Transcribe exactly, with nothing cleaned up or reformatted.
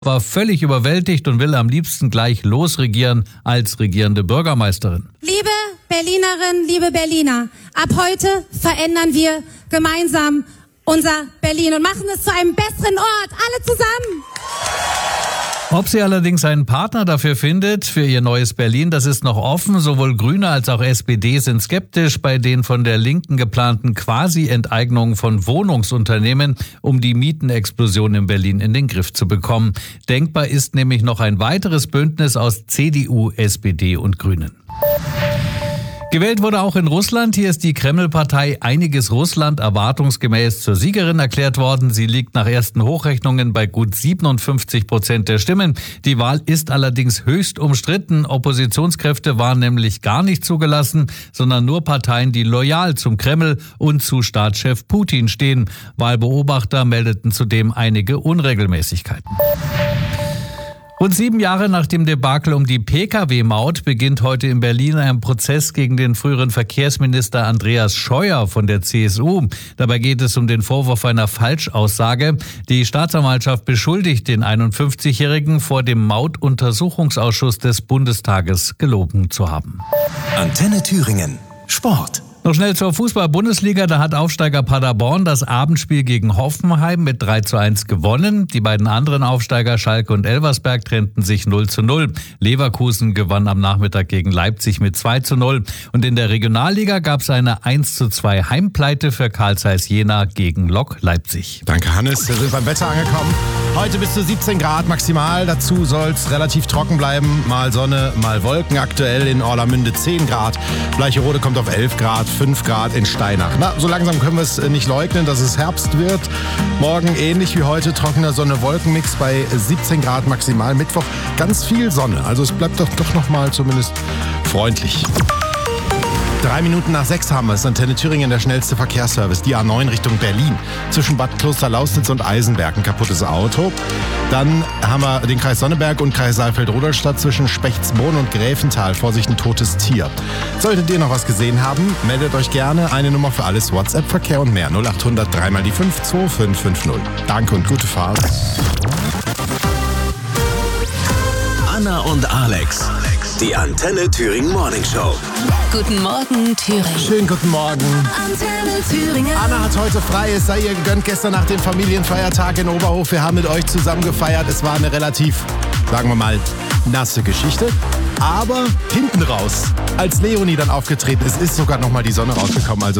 war völlig überwältigt und will am liebsten gleich losregieren als regierende Bürgermeisterin. Liebe Berlinerinnen, liebe Berliner, ab heute verändern wir gemeinsam unser Berlin und machen es zu einem besseren Ort, alle zusammen. Ob sie allerdings einen Partner dafür findet, für ihr neues Berlin, das ist noch offen. Sowohl Grüne als auch S P D sind skeptisch bei den von der Linken geplanten Quasi-Enteignungen von Wohnungsunternehmen, um die Mietenexplosion in Berlin in den Griff zu bekommen. Denkbar ist nämlich noch ein weiteres Bündnis aus C D U, S P D und Grünen. Gewählt wurde auch in Russland. Hier ist die Kreml-Partei Einiges Russland erwartungsgemäß zur Siegerin erklärt worden. Sie liegt nach ersten Hochrechnungen bei gut siebenundfünfzig Prozent der Stimmen. Die Wahl ist allerdings höchst umstritten. Oppositionskräfte waren nämlich gar nicht zugelassen, sondern nur Parteien, die loyal zum Kreml und zu Staatschef Putin stehen. Wahlbeobachter meldeten zudem einige Unregelmäßigkeiten. Rund sieben Jahre nach dem Debakel um die P K W-Maut beginnt heute in Berlin ein Prozess gegen den früheren Verkehrsminister Andreas Scheuer von der C S U. Dabei geht es um den Vorwurf einer Falschaussage. Die Staatsanwaltschaft beschuldigt den einundfünfzigjährigen, vor dem Mautuntersuchungsausschuss des Bundestages gelogen zu haben. Antenne Thüringen. Sport. Noch schnell zur Fußball-Bundesliga. Da hat Aufsteiger Paderborn das Abendspiel gegen Hoffenheim mit drei zu eins gewonnen. Die beiden anderen Aufsteiger Schalke und Elversberg trennten sich null zu null. Leverkusen gewann am Nachmittag gegen Leipzig mit zwei zu null. Und in der Regionalliga gab es eine eins zu zwei Heimpleite für Carl Zeiss Jena gegen Lok Leipzig. Danke, Hannes. Wir sind beim Wetter angekommen. Heute bis zu siebzehn Grad maximal. Dazu soll es relativ trocken bleiben. Mal Sonne, mal Wolken. Aktuell in Orlamünde zehn Grad. Bleicherode kommt auf elf Grad. fünf Grad in Steinach. Na, so langsam können wir es nicht leugnen, dass es Herbst wird. Morgen ähnlich wie heute trockener Sonne-Wolken-Mix bei siebzehn Grad maximal. Mittwoch ganz viel Sonne. Also es bleibt doch, doch noch mal zumindest freundlich. Drei Minuten nach sechs haben wir es. Antenne Thüringen, der schnellste Verkehrsservice. Die A neun Richtung Berlin. Zwischen Bad Klosterlausnitz und Eisenberg ein kaputtes Auto. Dann haben wir den Kreis Sonneberg und Kreis Saalfeld-Rudolstadt zwischen Spechtsbrunn und Gräfental. Vorsicht, ein totes Tier. Solltet ihr noch was gesehen haben, meldet euch gerne. Eine Nummer für alles WhatsApp-Verkehr und mehr. null acht hundert drei mal die fünf zwei fünf fünf null. Danke und gute Fahrt. Anna und Alex. Die Antenne Thüringen Morning Show. Guten Morgen, Thüringen. Schönen guten Morgen. Antenne Thüringen. Anna hat heute frei, es sei ihr gegönnt. Gestern nach dem Familienfeiertag in Oberhof. Wir haben mit euch zusammen gefeiert. Es war eine relativ, sagen wir mal, nasse Geschichte. Aber hinten raus, als Leonie dann aufgetreten ist, ist sogar noch mal die Sonne rausgekommen. Also